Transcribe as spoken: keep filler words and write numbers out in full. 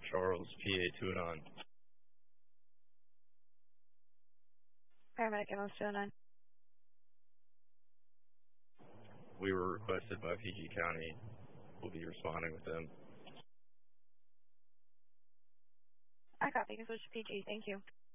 Charles, P A two and on. Paramedic M O two oh nine. We were requested by P G County. We'll be responding with them. I copy. Switch to P G. Thank you.